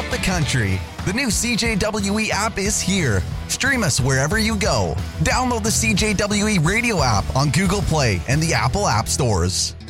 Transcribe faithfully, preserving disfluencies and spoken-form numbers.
up the country. The new C J W E app is here. Stream us wherever you go. Download the C J W E radio app on Google Play and the Apple App Stores.